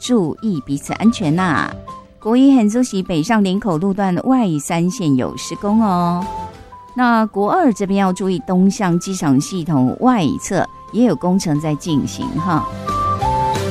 注意彼此安全呐。国一很主席北上林口路段外3线有施工哦。那国二这边要注意东向机场系统外侧也有工程在进行哈。